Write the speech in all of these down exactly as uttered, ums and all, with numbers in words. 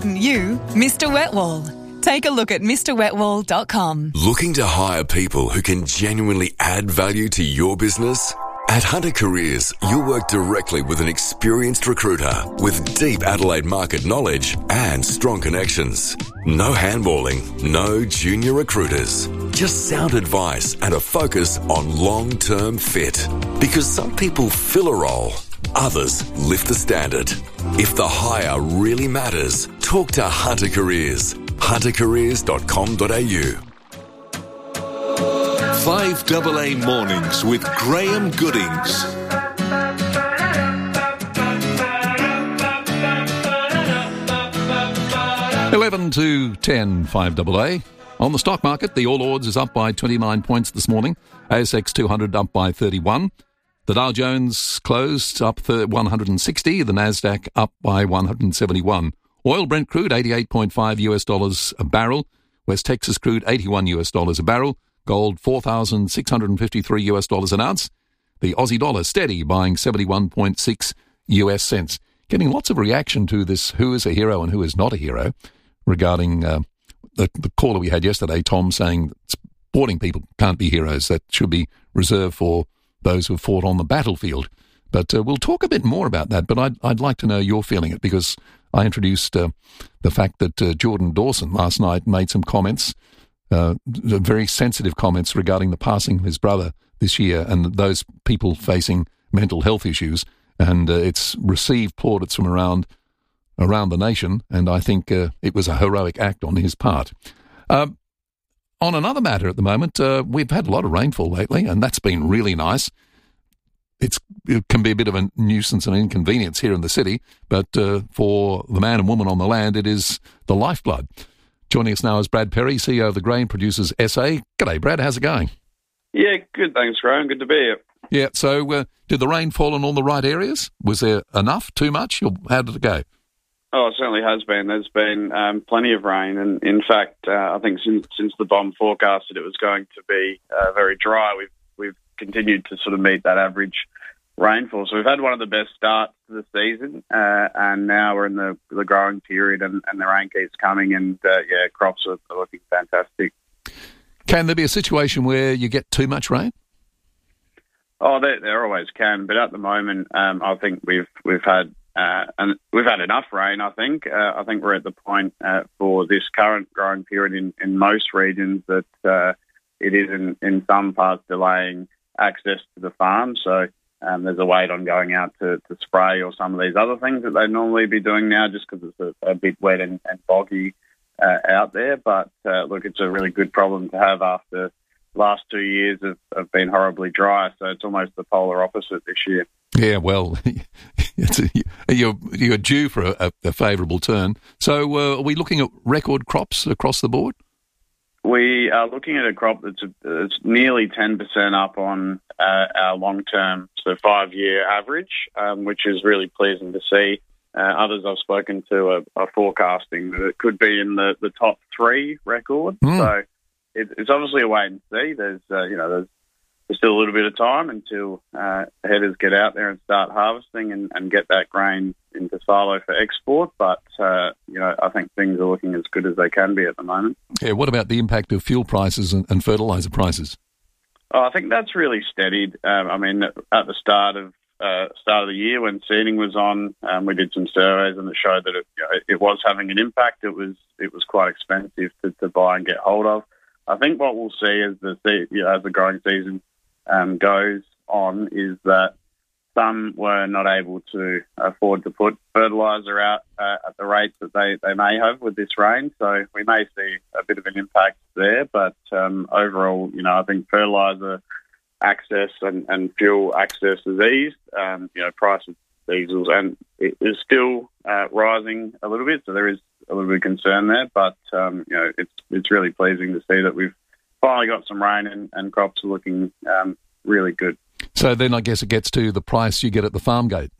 You, Mister Wetwall. Take a look at Mr Wetwall dot com. Looking to hire people who can genuinely add value to your business? At Hunter Careers, you'll work directly with an experienced recruiter with deep Adelaide market knowledge and strong connections. No handballing, no junior recruiters. Just sound advice and a focus on long-term fit. Because some people fill a role, others lift the standard. If the hire really matters, talk to Hunter Careers. hunter careers dot com dot a u. five A A Mornings with Graham Goodings. eleven to ten, five A A. On the stock market, the All Ords is up by twenty-nine points this morning. A S X two hundred up by thirty-one. The Dow Jones closed up one hundred sixty. The Nasdaq up by one hundred seventy-one. Oil Brent crude eighty-eight point five US dollars a barrel. West Texas crude eighty-one US dollars a barrel. Gold four thousand six hundred fifty-three US dollars an ounce. The Aussie dollar steady, buying seventy-one point six US cents. Getting lots of reaction to this who is a hero and who is not a hero regarding uh, the, the caller we had yesterday, Tom, saying sporting people can't be heroes. That should be reserved for those who have fought on the battlefield. But uh, we'll talk a bit more about that. But I'd, I'd like to know you're feeling it, because I introduced uh, the fact that uh, Jordan Dawson last night made some comments, uh, very sensitive comments regarding the passing of his brother this year and those people facing mental health issues. And uh, it's received plaudits from around around the nation. And I think uh, it was a heroic act on his part. Uh, on another matter at the moment, uh, we've had a lot of rainfall lately, and that's been really nice. It's, it can be a bit of a nuisance and inconvenience here in the city, but uh, for the man and woman on the land, it is the lifeblood. Joining us now is Brad Perry, C E O of the Grain Producers S A. G'day, Brad. How's it going? Yeah, good. Thanks, Graham. Good to be here. Yeah, so uh, did the rain fall in all the right areas? Was there enough, too much, or how did it go? Oh, it certainly has been. There's been um, plenty of rain, and in fact, uh, I think since since the bomb forecasted it was going to be uh, very dry, we've we've continued to sort of meet that average rainfall. So we've had one of the best starts to the season, uh, and now we're in the, the growing period, and, and the rain keeps coming, and uh, yeah, crops are, are looking fantastic. Can there be a situation where you get too much rain? Oh, there, there always can, but at the moment, um, I think we've we've had uh, and we've had enough rain. I think uh, I think we're at the point uh, for this current growing period in, in most regions that uh, it is in, in some parts delaying access to the farm. So um, there's a wait on going out to, to spray or some of these other things that they'd normally be doing now, just because it's a, a bit wet and, and boggy uh, out there. But uh, look, it's a really good problem to have after last two years have, have been horribly dry, so it's almost the polar opposite this year. Yeah, well, it's a, you're you're due for a, a favourable turn. So uh, are we looking at record crops across the board? We are looking at a crop that's, a, that's nearly ten percent up on uh, our long-term, so five-year average, um, which is really pleasing to see. Uh, others I've spoken to are, are forecasting that it could be in the, the top three record. Mm. So it, it's obviously a wait and see. There's, uh, you know, there's, there's still a little bit of time until uh, headers get out there and start harvesting and, and get that grain into silo for export. But, uh, you know, I think things are looking as good as they can be at the moment. Yeah, what about the impact of fuel prices and, and fertiliser prices? Oh, I think that's really steadied. Um, I mean, at the start of uh, start of the year when seeding was on, um, we did some surveys and it showed that it, you know, it was having an impact. It was it was quite expensive to, to buy and get hold of. I think what we'll see as the you know, as the growing season um, goes on is that some were not able to afford to put fertiliser out uh, at the rates that they, they may have with this rain. So we may see a bit of an impact there. But um, overall, you know, I think fertiliser access and, and fuel access is eased. Um, you know, price of diesels and it is still uh, rising a little bit. So there is a little bit of concern there. But, um, you know, it's it's really pleasing to see that we've finally got some rain and, and crops are looking um, really good. So then I guess it gets to the price you get at the farm gate.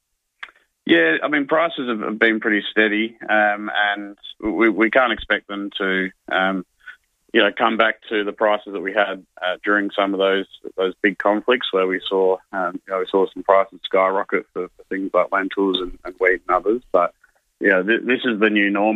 Yeah, I mean, prices have been pretty steady, um, and we, we can't expect them to, um, you know, come back to the prices that we had uh, during some of those those big conflicts where we saw, um, you know, we saw some prices skyrocket for, for things like lentils and, and wheat and others. But you know, th- this is the new norm.